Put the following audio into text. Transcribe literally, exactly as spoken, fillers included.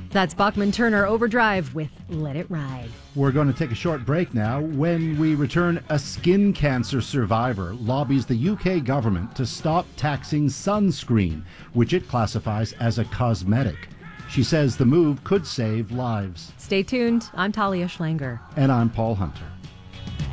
That's Bachman Turner Overdrive with Let It Ride. We're going to take a short break now. When we return, a skin cancer survivor lobbies the U K government to stop taxing sunscreen, which it classifies as a cosmetic. She says the move could save lives. Stay tuned. I'm Talia Schlanger. And I'm Paul Hunter.